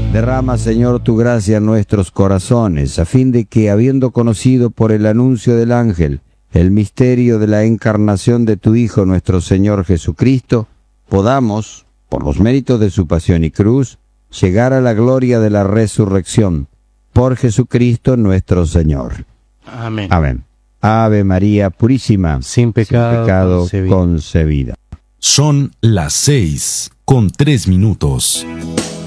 Derrama, Señor, tu gracia en nuestros corazones, a fin de que, habiendo conocido por el anuncio del ángel el misterio de la encarnación de tu Hijo, nuestro Señor Jesucristo, podamos, por los méritos de su pasión y cruz, llegar a la gloria de la resurrección. Por Jesucristo nuestro Señor. Amén. Amén. Ave María Purísima, Sin pecado concebida. Son las 6:03.